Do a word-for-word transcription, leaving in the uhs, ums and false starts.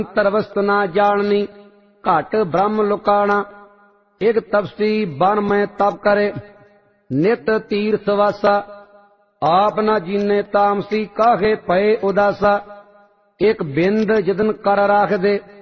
तरवस्त ना जाननी, घट ब्रह्म लुकाना। एक तपसी बन में तप करे, नित तीर्थ वासा। आप न जीने तामसी, काहे पए उदासा। एक बिंद जिदन कर राख दे,